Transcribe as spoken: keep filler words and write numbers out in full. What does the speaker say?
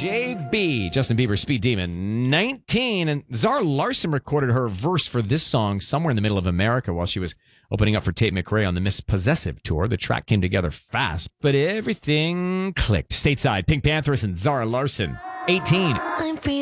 J B, Justin Bieber, Speed Demon, nineteen. And Zara Larsson recorded her verse for this song somewhere in the middle of America while she was opening up for Tate McRae on the Miss Possessive tour. The track came together fast, but everything clicked. Stateside, Pink Panthers and Zara Larsson, eighteen. I'm free.